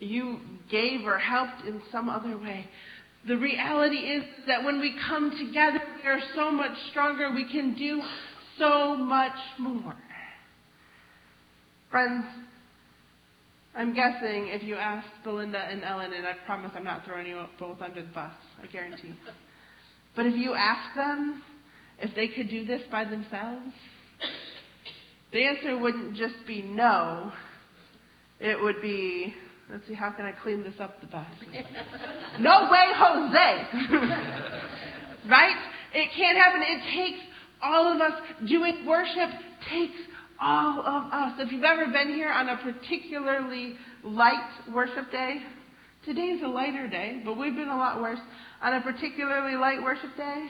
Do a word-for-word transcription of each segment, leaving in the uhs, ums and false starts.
you gave or helped in some other way. The reality is that when we come together, we are so much stronger. We can do so much more. Friends, I'm guessing if you asked Belinda and Ellen, and I promise I'm not throwing you both under the bus, I guarantee. But if you asked them if they could do this by themselves, the answer wouldn't just be no. It would be, let's see, how can I clean this up the best? No way, Jose! Right? It can't happen. It takes all of us. Doing worship takes all of us. If you've ever been here on a particularly light worship day, today's a lighter day, but we've been a lot worse. On a particularly light worship day,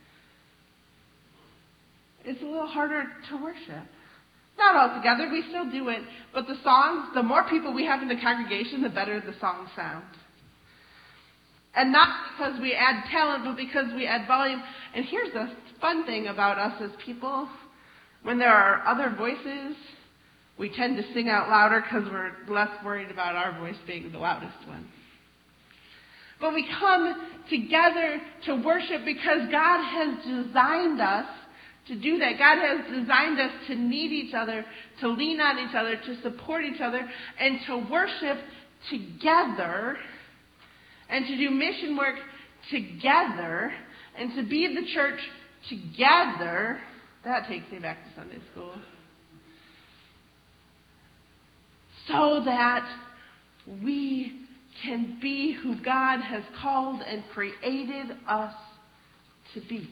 it's a little harder to worship. Not all together, we still do it, but the songs, the more people we have in the congregation, the better the songs sound. And not because we add talent, but because we add volume. And here's the fun thing about us as people. When there are other voices, we tend to sing out louder because we're less worried about our voice being the loudest one. But we come together to worship because God has designed us to do that. God has designed us to need each other, to lean on each other, to support each other, and to worship together, and to do mission work together, and to be the church together. That takes me back to Sunday school. So that we can be who God has called and created us to be.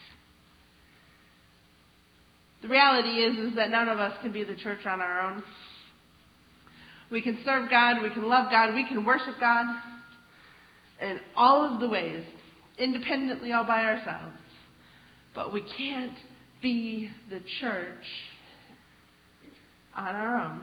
The reality is, is that none of us can be the church on our own. We can serve God, we can love God, we can worship God in all of the ways, independently all by ourselves. But we can't be the church on our own.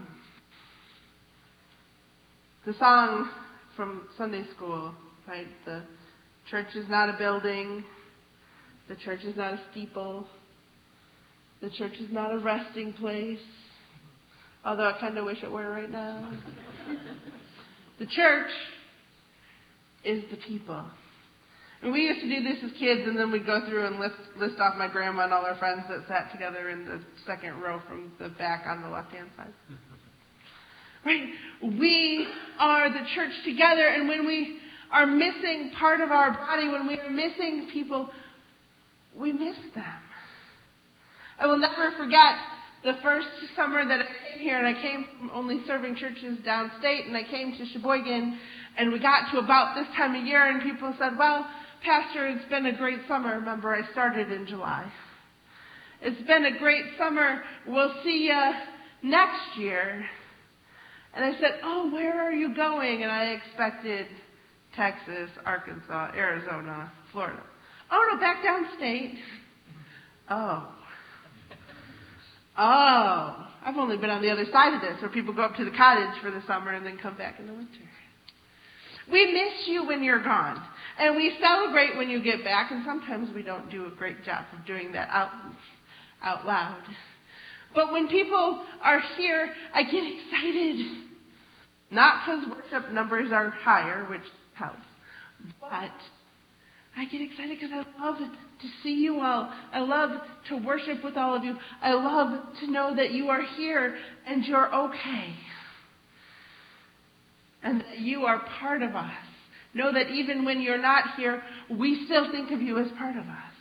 The song from Sunday school, right? The church is not a building. The church is not a steeple. The church is not a resting place, although I kind of wish it were right now. The church is the people. And we used to do this as kids, and then we'd go through and list, list off my grandma and all our friends that sat together in the second row from the back on the left-hand side. Right? We are the church together, and when we are missing part of our body, when we are missing people, we miss them. I will never forget the first summer that I came here, and I came from only serving churches downstate, and I came to Sheboygan, and we got to about this time of year, and people said, well, Pastor, it's been a great summer. Remember, I started in July. It's been a great summer. We'll see you next year. And I said, oh, where are you going? And I expected Texas, Arkansas, Arizona, Florida. Oh, no, back downstate. Oh. Oh, I've only been on the other side of this, where people go up to the cottage for the summer and then come back in the winter. We miss you when you're gone, and we celebrate when you get back, and sometimes we don't do a great job of doing that out, out loud. But when people are here, I get excited. Not because worship numbers are higher, which helps, but I get excited because I love to see you all. I love to worship with all of you. I love to know that you are here and you're okay. And that you are part of us. Know that even when you're not here, we still think of you as part of us.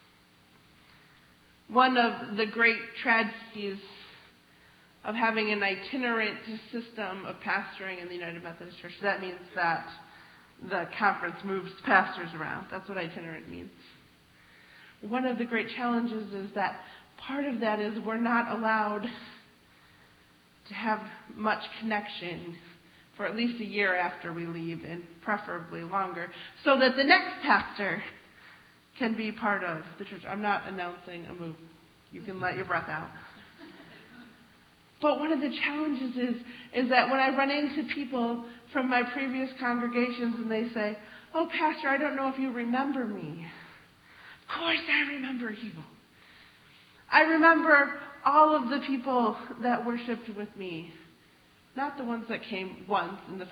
One of the great tragedies of having an itinerant system of pastoring in the United Methodist Church, that means that the conference moves pastors around. That's what itinerant means. One of the great challenges is that part of that is we're not allowed to have much connection for at least a year after we leave, and preferably longer, so that the next pastor can be part of the church. I'm not announcing a move. You can let your breath out. But one of the challenges is, is that when I run into people from my previous congregations and they say, oh, Pastor, I don't know if you remember me. Of course I remember you. I remember all of the people that worshiped with me. Not the ones that came once in the